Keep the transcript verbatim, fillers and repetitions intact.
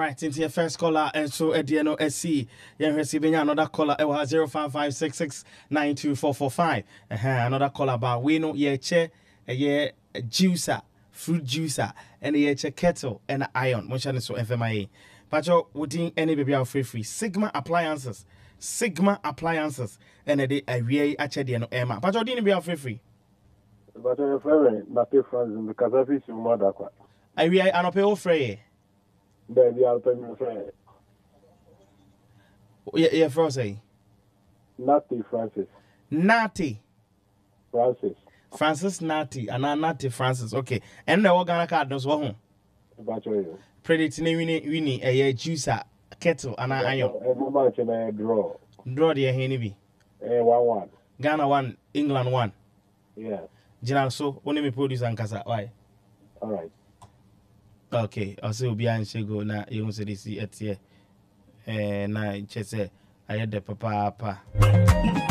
right, into your first caller, and so at the end of S C, you're receiving another caller, uh, zero five five six six nine two four four five. Uh-huh, another caller about we know yeah, chair, a yeah, juicer, fruit juicer, and a yeah, kettle, and iron, which is so F M I A. But you're within any baby out free free. Sigma appliances, Sigma appliances, and a day I really actually no Emma. But you're didn't be out free free. But your friend, not different because I feel your mother. I really an opera free. Baby, I'll pay my friend. Yeah, yeah, Frosty. Natty Francis. Natty. Francis. Francis Natty. And I'm Natty Francis. Okay. And the organ card does one. Battery. Predict me, Winnie, a juicer, kettle, and I iron. Every match in a draw. Draw the Henny. Eh, one one. Ghana one, England one. Yeah. General, so only me produce and casa. Why? All right. Okay. I'll say, Obian Shego, na, you won't say this, et here. Eh, na, just say, I had the papa.